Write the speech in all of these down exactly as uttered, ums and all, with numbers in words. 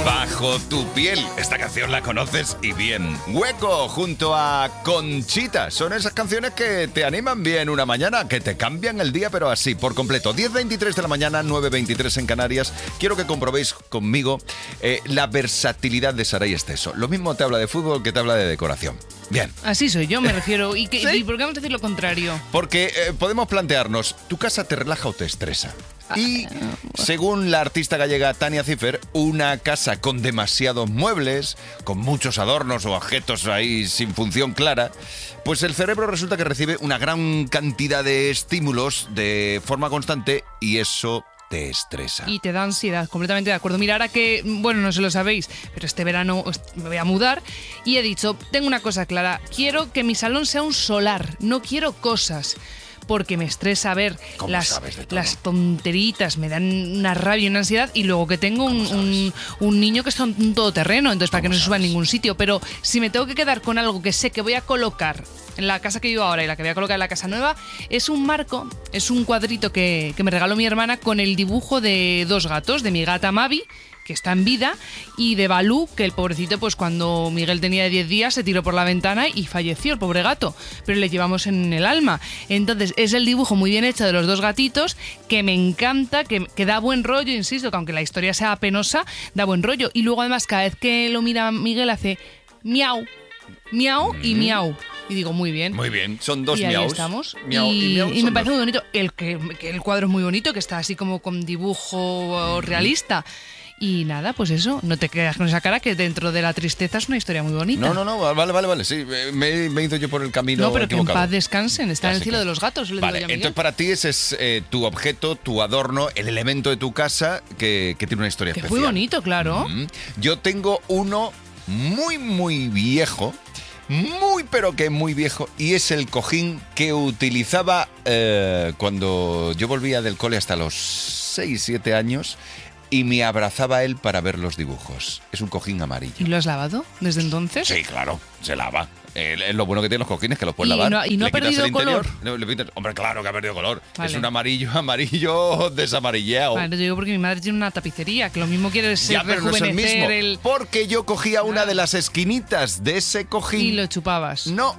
Bajo tu piel. Esta canción la conoces y bien. Hueco junto a Conchita. Son esas canciones que te animan bien una mañana, que te cambian el día, pero así, por completo. diez veintitrés de la mañana, nueve veintitrés en Canarias. Quiero que comprobéis conmigo eh, la versatilidad de Saray Esteso. Lo mismo te habla de fútbol que te habla de decoración. Bien. Así soy yo, me refiero. ¿Y, que, ¿Sí? ¿y por qué vamos a decir lo contrario? Porque eh, podemos plantearnos, ¿tu casa te relaja o te estresa? Y, según la artista gallega Tania Ciffer, una casa con demasiados muebles, con muchos adornos o objetos ahí sin función clara, pues el cerebro resulta que recibe una gran cantidad de estímulos de forma constante y eso te estresa. Y te da ansiedad, completamente de acuerdo. Mira, ahora que, bueno, no se lo sabéis, pero este verano me voy a mudar y he dicho, tengo una cosa clara, quiero que mi salón sea un solar, no quiero cosas. Porque me estresa ver las, las tonteritas, me dan una rabia y una ansiedad, y luego que tengo un, un, un niño que es un todoterreno, entonces para que no se suba a ningún sitio. Pero si me tengo que quedar con algo que sé que voy a colocar en la casa que vivo ahora y la que voy a colocar en la casa nueva, es un marco, es un cuadrito que, que me regaló mi hermana con el dibujo de dos gatos, de mi gata Mavi, que está en vida, y de Balú, que el pobrecito, pues cuando Miguel tenía diez días se tiró por la ventana y falleció el pobre gato, pero le llevamos en el alma. Entonces es el dibujo muy bien hecho de los dos gatitos, que me encanta, que, que da buen rollo, insisto, que aunque la historia sea penosa, da buen rollo. Y luego además cada vez que lo mira Miguel hace miau, miau y miau. Y digo, muy bien. Muy bien, son dos y miaus. Ahí estamos. Miau y, y, miau y me parece dos. muy bonito. El, que, que el cuadro es muy bonito, que está así como con dibujo realista. Y nada, pues eso, no te quedas con esa cara, que dentro de la tristeza es una historia muy bonita. No, no, no, vale, vale, vale, sí, me, me he ido yo por el camino No, pero equivocado. que en paz descansen, está Ya en el sé cielo que- de los gatos. Le Vale, digo yo a Miguel. entonces para ti ese es eh, tu objeto, tu adorno, el elemento de tu casa que, que tiene una historia Que es especial. muy bonito, claro. Mm. Yo tengo uno muy, muy viejo, muy, pero que muy viejo, y es el cojín que utilizaba eh, cuando yo volvía del cole hasta los seis, siete años, y me abrazaba él para ver los dibujos. Es un cojín amarillo. ¿Y lo has lavado desde entonces? Sí, claro, se lava. Eh, lo bueno que tienen los cojines es que los puedes ¿Y lavar. no- y no Le ha quitas perdido el interior, color? le- le pintas- Hombre, claro que ha perdido color. Vale. Es un amarillo, amarillo desamarilleado. Vale, te digo porque mi madre tiene una tapicería, que lo mismo quiere es Ya, pero no es el mismo. rejuvenecer el... Porque yo cogía una de las esquinitas de ese cojín. Y lo chupabas. No,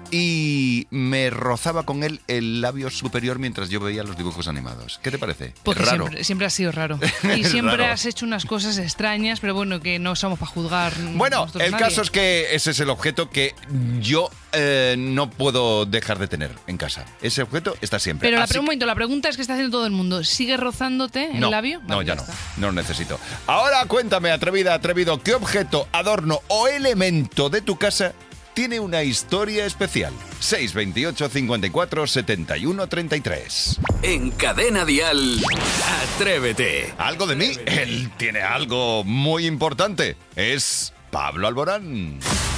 y me rozaba con él el labio superior mientras yo veía los dibujos animados. ¿Qué te parece? Porque Es raro. siempre, siempre ha sido raro. Y Es siempre raro. has hecho unas cosas extrañas, pero bueno, que no somos para juzgar. Bueno, nosotros el nadie. caso es que ese es el objeto que yo eh, no puedo dejar de tener en casa. Ese objeto está siempre. Pero la, Así pre- un momento, la pregunta es que está haciendo todo el mundo. ¿Sigue rozándote el No, labio? no, Vale, ya no. está. No lo necesito. Ahora cuéntame, atrevida, atrevido, ¿qué objeto, adorno o elemento de tu casa tiene una historia especial? seis veintiocho, cincuenta y cuatro, setenta y uno, treinta y tres. En Cadena Dial, Atrévete. Algo de mí, él tiene algo muy importante. Es Pablo Alborán.